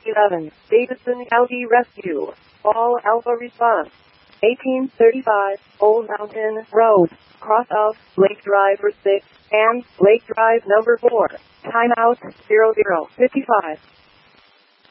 11, Davidson County Rescue. All Alpha response. 1835, Old Mountain Road, cross of Lake Drive 6 and Lake Drive number 4. Timeout 0055.